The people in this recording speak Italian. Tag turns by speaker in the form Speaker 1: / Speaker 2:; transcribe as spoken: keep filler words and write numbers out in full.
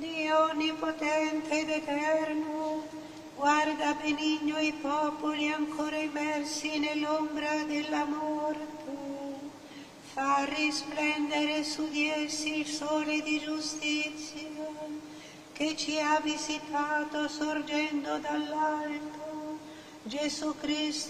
Speaker 1: Dio onnipotente ed eterno, guarda benigno i popoli ancora immersi nell'ombra della morte, fa risplendere su di essi il sole di giustizia, che ci ha visitato sorgendo dall'alto, Gesù Cristo